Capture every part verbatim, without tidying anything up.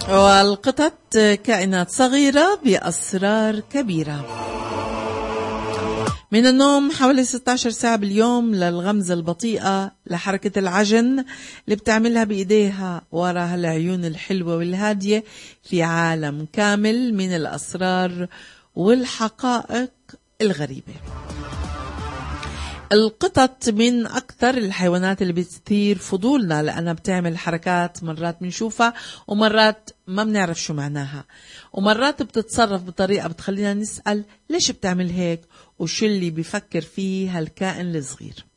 والقطط كائنات صغيرة بأسرار كبيرة. من النوم حوالي ستة عشر ساعة باليوم، للغمزة البطيئة، لحركة العجن اللي بتعملها بإيديها، وراها العيون الحلوة والهادية، في عالم كامل من الأسرار والحقائق الغريبة. القطط من أكثر الحيوانات اللي بتثير فضولنا، لأنها بتعمل حركات مرات بنشوفها ومرات ما بنعرف شو معناها، ومرات بتتصرف بطريقة بتخلينا نسأل ليش بتعمل هيك وشو اللي بيفكر فيه هالكائن الصغير.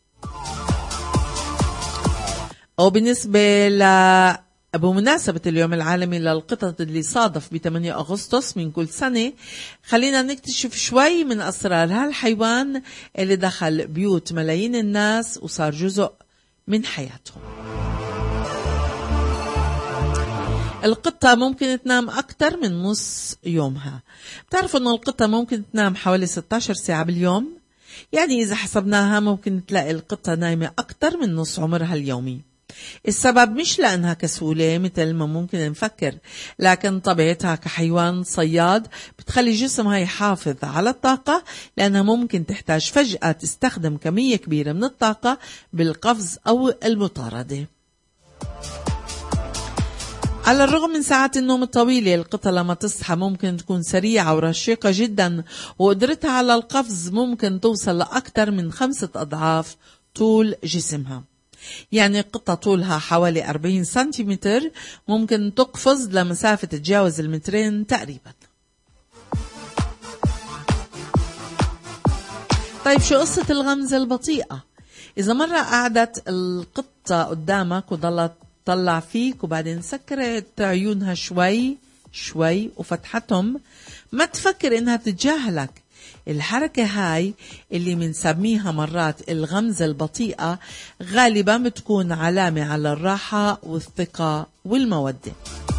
وبالنسبة ل بمناسبة اليوم العالمي للقطط اللي صادف ب ثمانية أغسطس من كل سنة، خلينا نكتشف شوي من أسرار هالحيوان اللي دخل بيوت ملايين الناس وصار جزء من حياتهم. القطة ممكن تنام أكتر من نص يومها. بتعرفوا أن القطة ممكن تنام حوالي ستة عشر ساعة باليوم؟ يعني إذا حسبناها ممكن تلاقي القطة نايمة أكتر من نص عمرها اليومي. السبب مش لأنها كسولة مثل ما ممكن نفكر، لكن طبيعتها كحيوان صياد بتخلي جسمها يحافظ على الطاقة، لأنها ممكن تحتاج فجأة تستخدم كمية كبيرة من الطاقة بالقفز أو المطاردة. على الرغم من ساعات النوم الطويلة، القطة لما تصحى ممكن تكون سريعة ورشيقة جدا، وقدرتها على القفز ممكن توصل لأكثر من خمسة أضعاف طول جسمها. يعني قطة طولها حوالي أربعين سنتيمتر ممكن تقفز لمسافة تتجاوز المترين تقريبا. طيب شو قصة الغمزة البطيئة؟ إذا مرة قعدت القطة قدامك وضلت تطلع فيك وبعدين سكرت عيونها شوي شوي وفتحتهم، ما تفكر إنها تتجاهلك. الحركة هاي اللي منسميها مرات الغمزة البطيئة غالبا بتكون علامة على الراحة والثقة والمودة.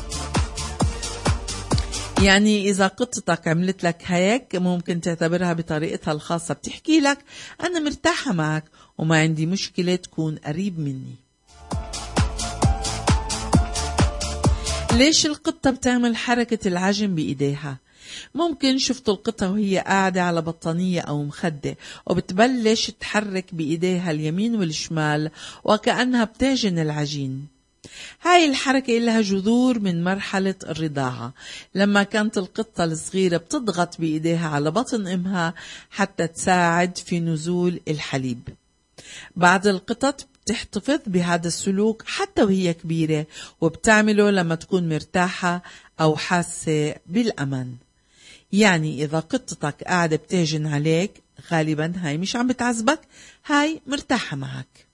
يعني إذا قطتك عملت لك هيك ممكن تعتبرها بطريقتها الخاصة، بتحكي لك أنا مرتاحة معك وما عندي مشكلة تكون قريب مني. ليش القطة بتعمل حركة العجن بإيديها؟ ممكن شفتوا القطة وهي قاعدة على بطانية أو مخدة وبتبلش تحرك بإيديها اليمين والشمال وكأنها بتعجن العجين. هاي الحركة لها جذور من مرحلة الرضاعة، لما كانت القطة الصغيرة بتضغط بإيديها على بطن أمها حتى تساعد في نزول الحليب. بعض القطط بتحتفظ بهذا السلوك حتى وهي كبيرة، وبتعمله لما تكون مرتاحة أو حاسة بالأمان. يعني إذا قطتك قاعدة بتعجن عليك غالبا هاي مش عم بتعذبك، هاي مرتاحة معك.